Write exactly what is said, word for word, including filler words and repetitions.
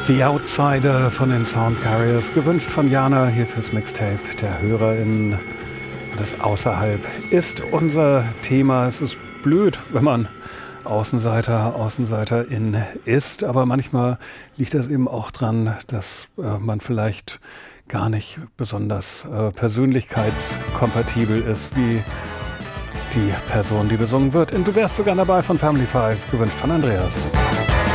The Outsider von den Sound Carriers, gewünscht von Jana hier fürs Mixtape der HörerInnen. Das Außerhalb ist unser Thema. Es ist blöd, wenn man Außenseiter, Außenseiterin ist, aber manchmal liegt das eben auch dran, dass äh, man vielleicht gar nicht besonders äh, persönlichkeitskompatibel ist, wie die Person, die besungen wird. Und du wärst sogar dabei von Family Five, gewünscht von Andreas.